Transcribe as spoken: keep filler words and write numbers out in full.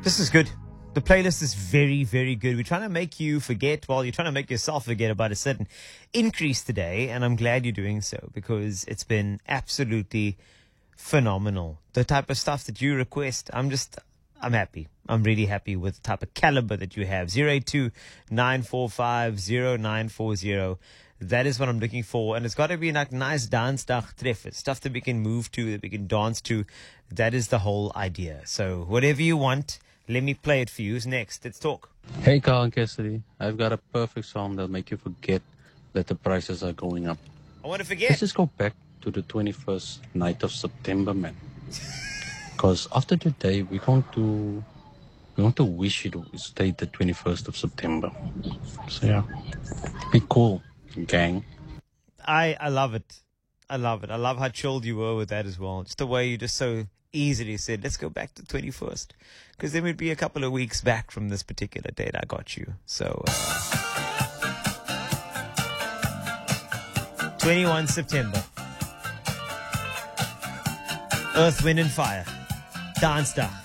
This is good. The playlist is very, very good. We're trying to make you forget, well, you're trying to make yourself forget about a certain increase today, and I'm glad you're doing so because it's been absolutely phenomenal. The type of stuff that you request, I'm just, I'm happy. I'm really happy with the type of caliber that you have. zero eight two, nine four five, zero nine four zero. That is what I'm looking for. And it's got to be like nice dance dag treffers, stuff that we can move to, that we can dance to. That is the whole idea. So whatever you want, let me play it for you. Who's next? Let's talk. Hey, Carl and Cassidy. I've got a perfect song that'll make you forget that the prices are going up. I want to Let's forget. just go back to the twenty-first night of September, man. Because after today, we're going to we're going to wish it stayed the twenty-first of September. So yeah, be cool, gang. I, I love it. I love it. I love how chilled you were with that as well. Just the way you just so easily said, let's go back to twenty-first. Because then we'd be a couple of weeks back from this particular date. I got you. So, uh, twenty-first of September. Earth, Wind and Fire. Dance Dag.